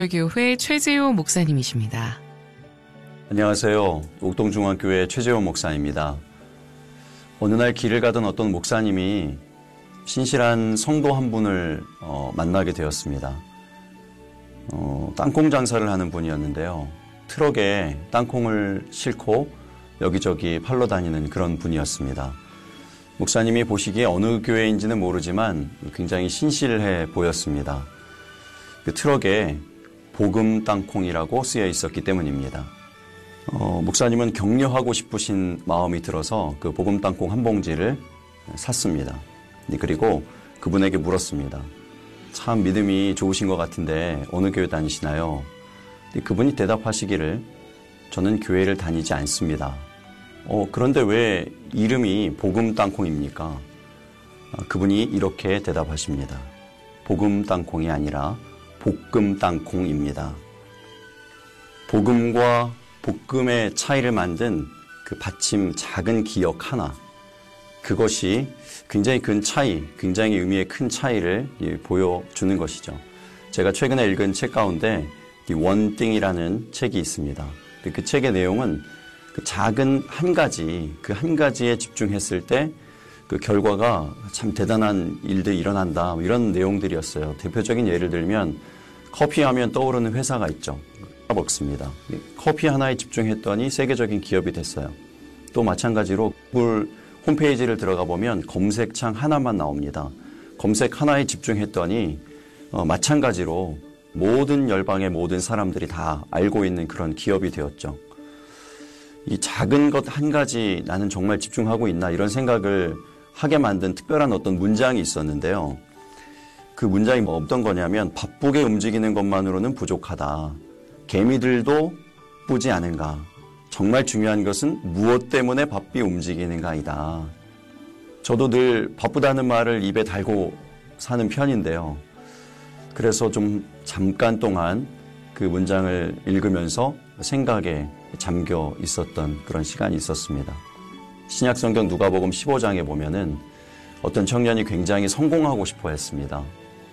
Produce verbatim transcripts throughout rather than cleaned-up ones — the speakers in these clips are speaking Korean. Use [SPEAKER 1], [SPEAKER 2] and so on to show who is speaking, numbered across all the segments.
[SPEAKER 1] 교회 최재호 목사님이십니다.
[SPEAKER 2] 안녕하세요. 옥동중앙교회 최재호 목사입니다. 어느 날 길을 가던 어떤 목사님이 신실한 성도 한 분을 어, 만나게 되었습니다. 어, 땅콩 장사를 하는 분이었는데요. 트럭에 땅콩을 싣고 여기저기 팔러 다니는 그런 분이었습니다. 목사님이 보시기에 어느 교회인지는 모르지만 굉장히 신실해 보였습니다. 그 트럭에 복음 땅콩이라고 쓰여 있었기 때문입니다. 어, 목사님은 격려하고 싶으신 마음이 들어서 그 복음 땅콩 한 봉지를 샀습니다. 그리고 그분에게 물었습니다. 참 믿음이 좋으신 것 같은데 어느 교회 다니시나요? 그분이 대답하시기를 저는 교회를 다니지 않습니다. 어, 그런데 왜 이름이 복음 땅콩입니까? 어, 그분이 이렇게 대답하십니다. 복음 땅콩이 아니라 볶음 땅콩입니다. 복음과 볶음의 차이를 만든 그 받침 작은 기역 하나, 그것이 굉장히 큰 차이, 굉장히 의미의 큰 차이를 보여주는 것이죠. 제가 최근에 읽은 책 가운데 원띵이라는 책이 있습니다. 그 책의 내용은 그 작은 한 가지, 그 한 가지에 집중했을 때 그 결과가 참 대단한 일들이 일어난다, 이런 내용들이었어요. 대표적인 예를 들면 커피하면 떠오르는 회사가 있죠. 스타벅스입니다. 커피 하나에 집중했더니 세계적인 기업이 됐어요. 또 마찬가지로 구글 홈페이지를 들어가 보면 검색창 하나만 나옵니다. 검색 하나에 집중했더니 어, 마찬가지로 모든 열방의 모든 사람들이 다 알고 있는 그런 기업이 되었죠. 이 작은 것 한 가지 나는 정말 집중하고 있나, 이런 생각을 하게 만든 특별한 어떤 문장이 있었는데요. 그 문장이 뭐 어떤 거냐면 바쁘게 움직이는 것만으로는 부족하다. 개미들도 바쁘지 않은가. 정말 중요한 것은 무엇 때문에 바삐 움직이는가이다. 저도 늘 바쁘다는 말을 입에 달고 사는 편인데요. 그래서 좀 잠깐 동안 그 문장을 읽으면서 생각에 잠겨 있었던 그런 시간이 있었습니다. 신약성경 누가복음 십오 장에 보면은 어떤 청년이 굉장히 성공하고 싶어 했습니다.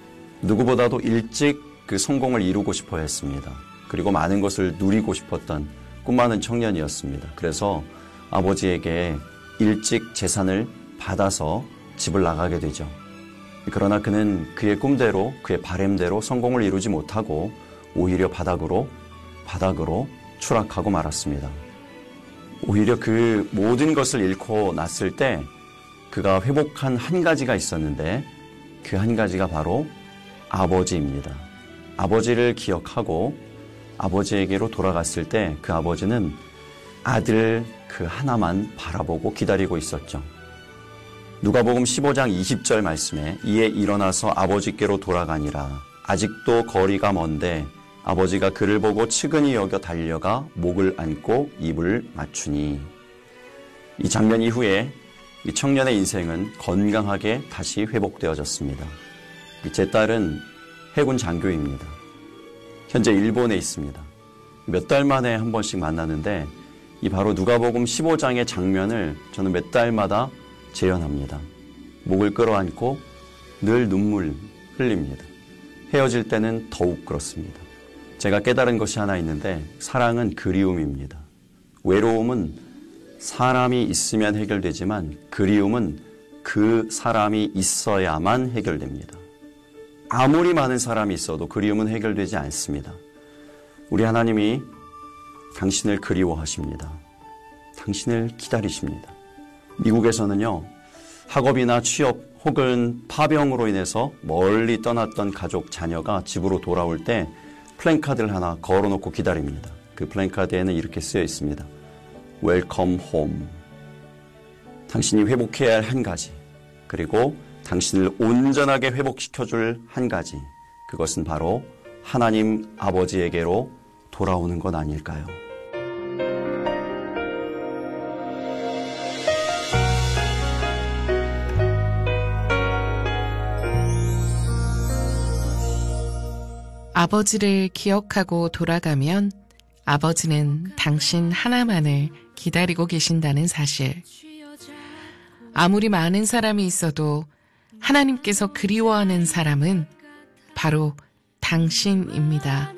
[SPEAKER 2] 누구보다도 일찍 그 성공을 이루고 싶어 했습니다. 그리고 많은 것을 누리고 싶었던 꿈 많은 청년이었습니다. 그래서 아버지에게 일찍 재산을 받아서 집을 나가게 되죠. 그러나 그는 그의 꿈대로, 그의 바램대로 성공을 이루지 못하고 오히려 바닥으로, 바닥으로 추락하고 말았습니다. 오히려 그 모든 것을 잃고 났을 때 그가 회복한 한 가지가 있었는데 그 한 가지가 바로 아버지입니다. 아버지를 기억하고 아버지에게로 돌아갔을 때 그 아버지는 아들 그 하나만 바라보고 기다리고 있었죠. 누가복음 십오 장 이십 절 말씀에 이에 일어나서 아버지께로 돌아가니라. 아직도 거리가 먼데 아버지가 그를 보고 측은히 여겨 달려가 목을 안고 입을 맞추니. 이 장면 이후에 이 청년의 인생은 건강하게 다시 회복되어졌습니다. 제 딸은 해군 장교입니다. 현재 일본에 있습니다. 몇 달 만에 한 번씩 만나는데 이 바로 누가복음 십오 장의 장면을 저는 몇 달마다 재현합니다. 목을 끌어안고 늘 눈물 흘립니다. 헤어질 때는 더욱 그렇습니다. 제가 깨달은 것이 하나 있는데 사랑은 그리움입니다. 외로움은 사람이 있으면 해결되지만 그리움은 그 사람이 있어야만 해결됩니다. 아무리 많은 사람이 있어도 그리움은 해결되지 않습니다. 우리 하나님이 당신을 그리워하십니다. 당신을 기다리십니다. 미국에서는요, 학업이나 취업 혹은 파병으로 인해서 멀리 떠났던 가족, 자녀가 집으로 돌아올 때 플랜카드를 하나 걸어놓고 기다립니다. 그 플랜카드에는 이렇게 쓰여 있습니다. Welcome home. 당신이 회복해야 할 한 가지, 그리고 당신을 온전하게 회복시켜줄 한 가지, 그것은 바로 하나님 아버지에게로 돌아오는 것 아닐까요?
[SPEAKER 1] 아버지를 기억하고 돌아가면 아버지는 당신 하나만을 기다리고 계신다는 사실. 아무리 많은 사람이 있어도 하나님께서 그리워하는 사람은 바로 당신입니다.